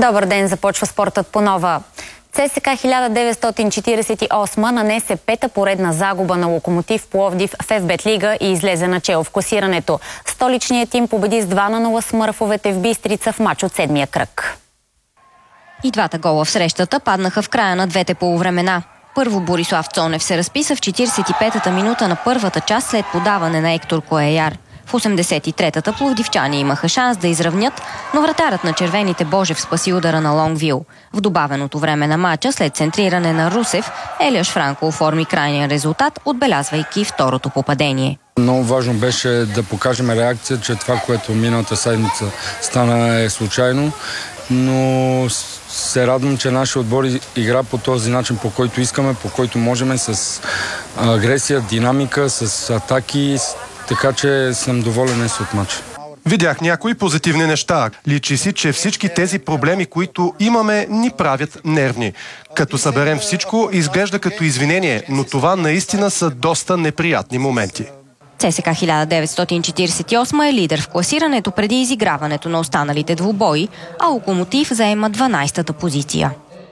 Добър ден, започва спортът по нова. ЦСКА 1948 нанесе пета поредна загуба на Локомотив Пловдив в ФБ Лига и излезе начело в класирането. Столичният тим победи с 2-0 смърфовете в Бистрица в мач от седмия кръг. И двата гола в срещата паднаха в края на двете полувремена. Първо Борислав Цонев се разписа в 45-та минута на първата част след подаване на Ектор Коеяр. В 83-та пловдивчани имаха шанс да изравнят, но вратарът на червените Божев спаси удара на Лонгвил. В добавеното време на матча, след центриране на Русев, Елиаш Франко оформи крайния резултат, отбелязвайки второто попадение. Много важно беше да покажем реакция, че това, което миналата седмица стана е случайно, но се радвам, че нашия отбор игра по този начин, по който искаме, по който можем, с агресия, динамика, с атаки, така че съм доволен от матча. Видях някои позитивни неща. Личи си, че всички тези проблеми, които имаме, ни правят нервни. Като съберем всичко, изглежда като извинение, но това наистина са доста неприятни моменти. ЦСКА 1948 е лидер в класирането преди изиграването на останалите двубои, а Локомотив заема 12-та позиция.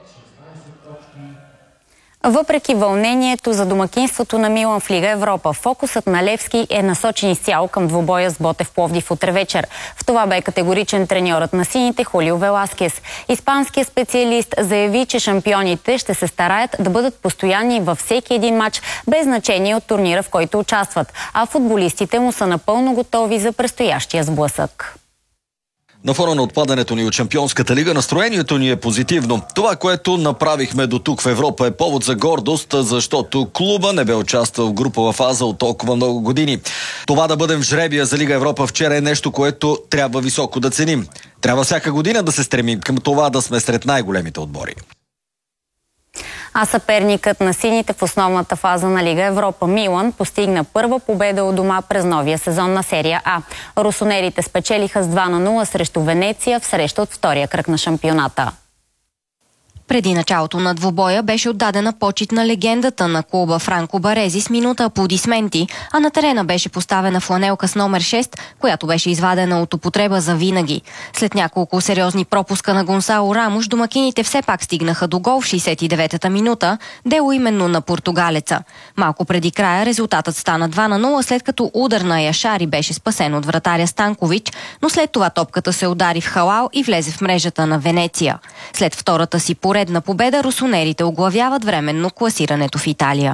Въпреки вълнението за домакинството на Милан в Лига Европа, фокусът на Левски е насочен изцяло към двубоя с Ботев Пловдив утре вечер. В това бе категоричен треньорът на сините Хулио Веласкес. Испанският специалист заяви, че шампионите ще се стараят да бъдат постоянни във всеки един матч, без значение от турнира, в който участват, а футболистите му са напълно готови за предстоящия сблъсък. На фона на отпадането ни от Шампионската лига, настроението ни е позитивно. Това, което направихме до тук в Европа, е повод за гордост, защото клуба не бе участвал в групова фаза от толкова много години. Това да бъдем в жребия за Лига Европа вчера е нещо, което трябва високо да ценим. Трябва всяка година да се стремим към това да сме сред най-големите отбори. А съперникът на сините в основната фаза на Лига Европа Милан постигна първа победа у дома през новия сезон на серия А. Русонерите спечелиха с 2-0 срещу Венеция в среща от втория кръг на шампионата. Преди началото на двубоя беше отдадена почит на легендата на клуба Франко Барези с минута аплодисменти, а на терена беше поставена фланелка с номер 6, която беше извадена от употреба за винаги. След няколко сериозни пропуска на Гонсало Рамош, домакините все пак стигнаха до гол в 69-та минута, дело именно на португалеца. Малко преди края резултатът стана 2-0, след като удар на Яшари беше спасен от вратаря Станкович, но след това топката се удари в халал и влезе в мрежата на Венеция. След втората си поредна победа, русонерите оглавяват временно класирането в Италия.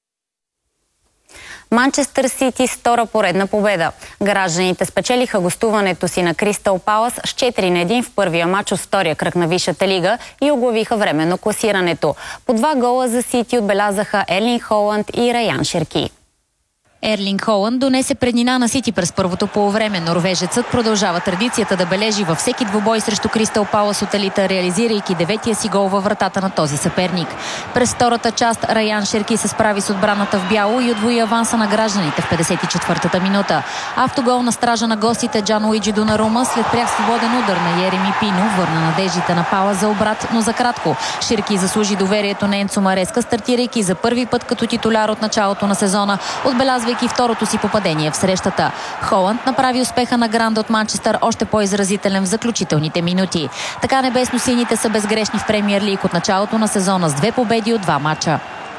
Манчестър Сити с втора поредна победа. Гражданите спечелиха гостуването си на Кристал Палас с 4-1 в първия мач от втория кръг на Висшата лига и оглавиха временно класирането. По 2 гола за Сити отбелязаха Ерлинг Холанд и Раян Шерки. Ерлинг Холанд донесе преднина на Сити през първото полувреме. Норвежецът продължава традицията да бележи във всеки двубой срещу Кристал Палас от елита, реализирайки 9-тия си гол във вратата на този съперник. През втората част Раян Шерки се справи с отбраната в бяло и удвои аванса на гражданите в 54-та минута. Автогол на стража на гостите Джан Луиджи Донарума след пряк свободен удар на Ереми Пино върна надеждите на Палас за обрат, но за кратко. Шерки заслужи доверието на Енцо Мареска, стартирайки за първи път като титуляр от началото на сезона, отбелязвайки второто си попадение в срещата. Холанд направи успеха на Гранда от Манчестър още по-изразителен в заключителните минути. Така небесно-сините са безгрешни в Премиер Лиг от началото на сезона с 2 победи от 2 мача.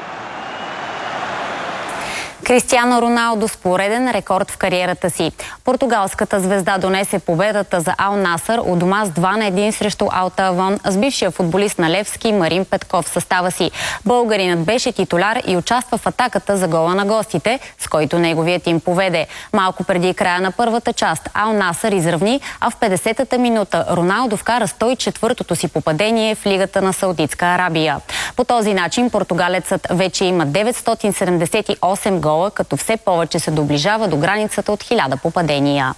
Кристиано Роналдо с пореден рекорд в кариерата си. Португалската звезда донесе победата за Ал Насър у дома с 2-1 срещу Алта Авон с бившия футболист на Левски Марин Петков в състава си. Българинът беше титуляр и участва в атаката за гола на гостите, с който неговият им поведе. Малко преди края на първата част Ал Насър изравни, а в 50-та минута Роналдо вкара 104-тото си попадение в Лигата на Саудитска Арабия. По този начин португалецът вече има 978 гола, като все повече се доближава до границата от 1000 попадения.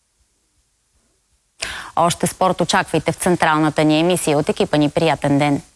Още спорт очаквайте в централната ни емисия. От екипа ни приятен ден!